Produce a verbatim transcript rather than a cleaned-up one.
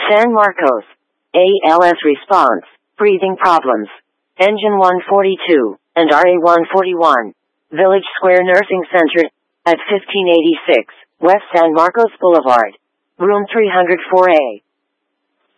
San Marcos. A L S response, breathing problems. Engine one forty-two, and R A one forty-one. Village Square Nursing Center, at fifteen eighty-six, West San Marcos Boulevard. Room three oh four A.